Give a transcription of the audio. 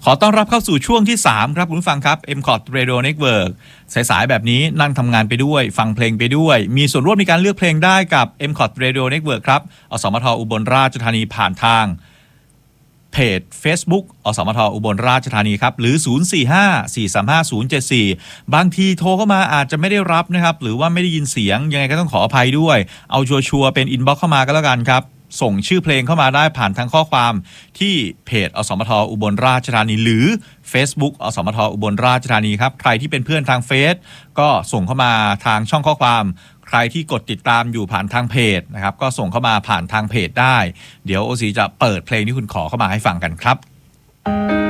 ขอต้อนรับเข้าสู่ช่วงที่3ครับคุณผู้ฟังครับ MCOT Radio Network สายๆแบบนี้นั่งทำงานไปด้วยฟังเพลงไปด้วยมีส่วนร่วมในการเลือกเพลงได้กับ MCOT Radio Network ครับอสมทอุบลราชธานีผ่านทางเพจ Facebook อสมทอุบลราชธานีครับหรือ0454355074บางทีโทรเข้ามาอาจจะไม่ได้รับนะครับหรือว่าไม่ได้ยินเสียงยังไงก็ต้องขออภัยด้วยเอาชัวร์ๆเป็นอินบ็อกซ์เข้ามาก็แล้วกันครับส่งชื่อเพลงเข้ามาได้ผ่านทางข้อความที่เพจอสมทอุบลราชธานีหรือ Facebook อสมทอุบลราชธานีครับใครที่เป็นเพื่อนทางเฟซก็ส่งเข้ามาทางช่องข้อความใครที่กดติดตามอยู่ผ่านทางเพจนะครับก็ส่งเข้ามาผ่านทางเพจได้เดี๋ยวโอซีจะเปิดเพลงที่คุณขอเข้ามาให้ฟังกันครับ